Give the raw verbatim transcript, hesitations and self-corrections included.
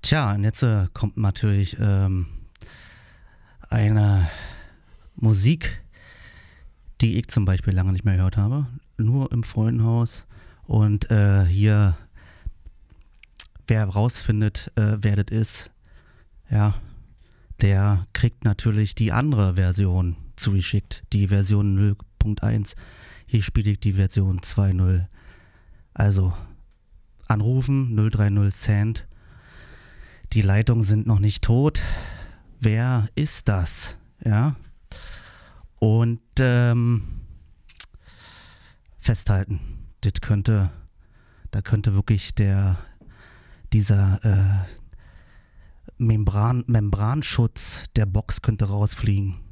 Tja, und jetzt äh, kommt natürlich ähm, eine Musik, die ich zum Beispiel lange nicht mehr gehört habe. Nur im Freundenhaus. Und äh, hier, wer rausfindet, äh, wer das ist, ja, der kriegt natürlich die andere Version zugeschickt. Die Version null Punkt eins. Hier spiele ich die Version zwei Punkt null. Also, anrufen, null drei null Cent. Die Leitungen sind noch nicht tot. Wer ist das? Ja. Und ähm, festhalten. Das könnte, da könnte wirklich der, dieser äh, Membran, Membranschutz der Box könnte rausfliegen.